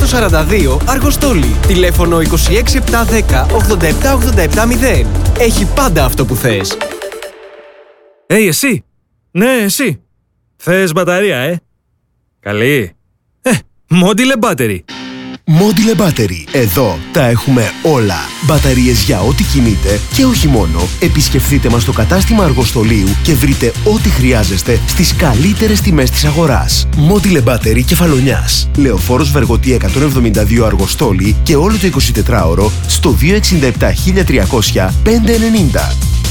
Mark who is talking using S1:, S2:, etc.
S1: στο 42 Αργοστόλη. Τηλέφωνο 26710 87870. Έχει πάντα αυτό που θες.
S2: Εσύ! Ναι, εσύ! Θες μπαταρία, Καλή! Mobile Battery.
S3: Mobile Battery. Εδώ τα έχουμε όλα. Μπαταρίες για ό,τι κινείται και όχι μόνο. Επισκεφτείτε μας στο κατάστημα Αργοστολίου και βρείτε ό,τι χρειάζεστε στις καλύτερες τιμές της αγοράς. Mobile Battery Κεφαλονιάς. Λεωφόρος Βεργοτή 172 Αργοστόλη και όλο το 24ωρο στο 267 1300 590.